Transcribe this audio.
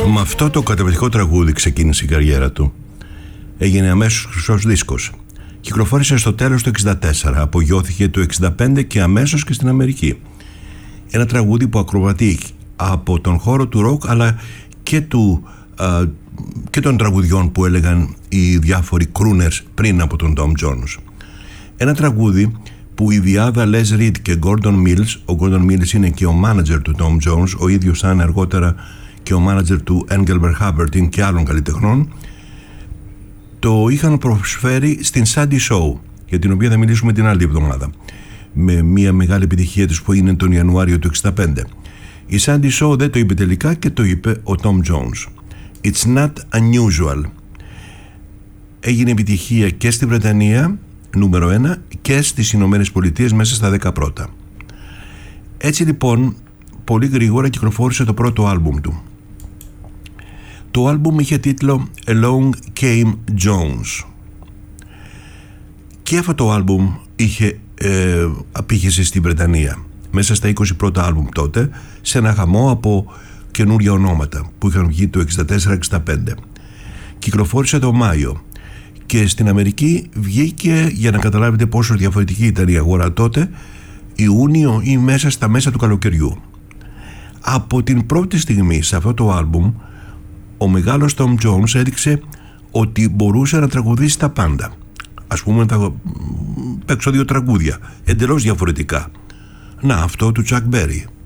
Με αυτό το καταπληκτικό τραγούδι ξεκίνησε η καριέρα του. Έγινε αμέσως χρυσός δίσκος. Κυκλοφόρησε στο τέλος του 1964, απογειώθηκε το 1965 και αμέσως και στην Αμερική. Ένα τραγούδι που ακροβατεί από τον χώρο του ροκ, αλλά και των τραγουδιών που έλεγαν οι διάφοροι crooners πριν από τον Tom Jones. Ένα τραγούδι που η διάδα Les Reed και Gordon Mills, ο Gordon Mills είναι και ο manager του Tom Jones, ο ίδιος σαν αργότερα και ο manager του Engelbert Humperdinck και άλλων καλλιτεχνών, το είχαν προσφέρει στην Sandy Shaw, για την οποία θα μιλήσουμε την άλλη εβδομάδα, με μια μεγάλη επιτυχία της που είναι τον Ιανουάριο του 1965. Η Sandy Shaw δεν το είπε τελικά και το είπε ο Tom Jones. It's not unusual. Έγινε επιτυχία και στη Βρετανία, νούμερο 1, και στις Ηνωμένες Πολιτείες μέσα στα 10 πρώτα. Έτσι λοιπόν, πολύ γρήγορα κυκλοφόρησε το πρώτο άλμπουμ του. Το άλμπουμ είχε τίτλο Along Came Jones. Και αυτό το άλμπουμ είχε απήχηση στη Βρετανία, μέσα στα 20 πρώτα άλμπουμ τότε, σε ένα χαμό από καινούρια ονόματα που είχαν βγει το 64-65. Κυκλοφόρησε το Μάιο και στην Αμερική βγήκε, για να καταλάβετε πόσο διαφορετική ήταν η αγορά τότε, Ιούνιο ή μέσα στα μέσα του καλοκαιριού. Από την πρώτη στιγμή σε αυτό το άλμπουμ ο μεγάλος Tom Jones έδειξε ότι μπορούσε να τραγουδήσει τα πάντα. Ας πούμε, θα παίξω 2 τραγούδια εντελώς διαφορετικά. Να, αυτό του Chuck Berry.